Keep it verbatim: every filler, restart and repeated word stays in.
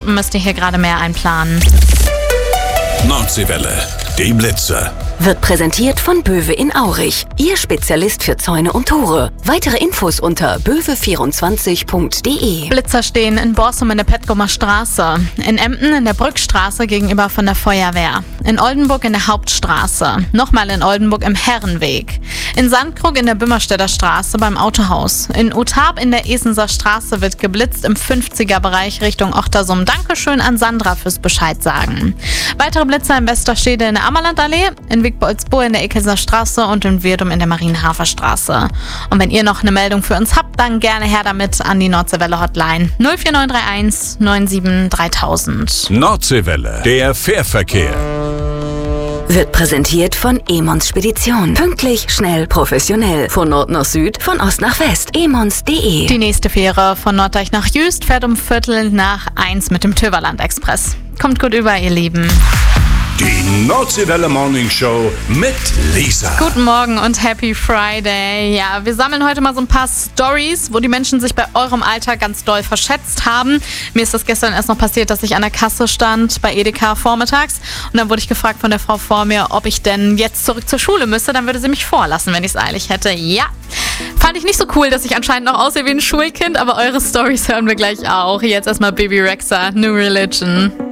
müsst ihr hier gerade mehr einplanen. Nordseewelle, die Blitzer. Wird präsentiert von Böwe in Aurich, Ihr Spezialist für Zäune und Tore. Weitere Infos unter böwe vierundzwanzig punkt de. Blitzer stehen in Borsum in der Petgomer Straße, in Emden in der Brückstraße gegenüber von der Feuerwehr, in Oldenburg in der Hauptstraße, nochmal in Oldenburg im Herrenweg, in Sandkrug in der Bümmerstädter Straße beim Autohaus, in Utarp in der Esenser Straße wird geblitzt im fünfziger-Bereich Richtung Ochtersum. Dankeschön an Sandra fürs Bescheid sagen. Weitere Blitzer in Westerstede in der Ammerlandallee, in Wiegboldsburg in der Ekelser Straße und in Wirdum in der Marienhafer Straße. Und wenn ihr noch eine Meldung für uns habt, dann gerne her damit an die Nordseewelle Hotline null vier neun drei eins neun sieben dreitausend. Nordseewelle, der Fährverkehr. Wird präsentiert von Emons Spedition. Pünktlich, schnell, professionell. Von Nord nach Süd, von Ost nach West. emons punkt de. Die nächste Fähre von Norddeich nach Jüst fährt um Viertel nach eins mit dem Töverland Express. Kommt gut über, ihr Lieben. Die Nordseewelle Morning Show mit Lisa. Guten Morgen und Happy Friday. Ja, wir sammeln heute mal so ein paar Stories, wo die Menschen sich bei eurem Alltag ganz doll verschätzt haben. Mir ist das gestern erst noch passiert, dass ich an der Kasse stand bei Edeka vormittags und dann wurde ich gefragt von der Frau vor mir, ob ich denn jetzt zurück zur Schule müsste. Dann würde sie mich vorlassen, wenn ich es eilig hätte. Ja, fand ich nicht so cool, dass ich anscheinend noch aussehe wie ein Schulkind, aber eure Stories hören wir gleich auch. Jetzt erstmal Baby Rexha, New Religion.